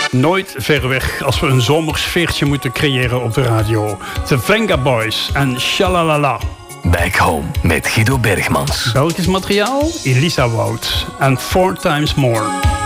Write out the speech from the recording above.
Nooit ver weg als we een zomers veertje moeten creëren op de radio. The Venga Boys en Shalalala. Back Home met Guido Bergmans. Belgisch materiaal, Elisa Wout en 4 Times More.